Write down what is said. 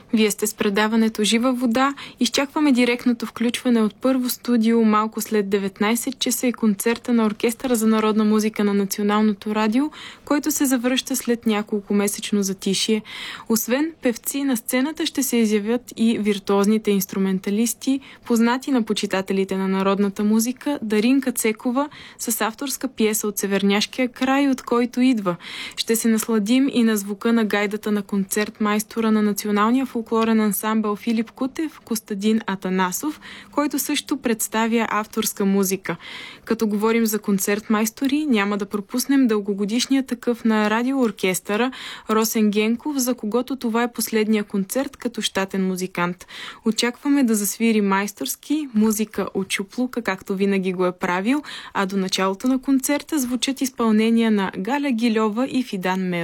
Вие сте с предаването Жива вода. Изчакваме директното включване от Първо студио малко след 19 часа и концерта на Оркестъра за народна музика на Националното радио, който се завръща след няколко месечно затишие. Освен певци на сцената ще се изявят и виртуозните инструменталисти, познати на почитателите на народната музика, Даринка Цекова с авторска пиеса от Северняшкия край, от който идва. Ще се насладим и на звука на гайдата на концерт майстора на Националния фолклорен ансамбъл Филип Кутев, Костадин Атанасов, който също представя авторска музика. Като говорим за концерт майстори, няма да пропуснем дългогодишния такъв на радиооркестъра Росен Генков, за когото това е последния концерт като щатен музикант. Очакваме да засвири майсторски музика от чуплука, както винаги го е правил, а до началото на концерта звучат изпълнения на Галя Гильова и Фидан Мел.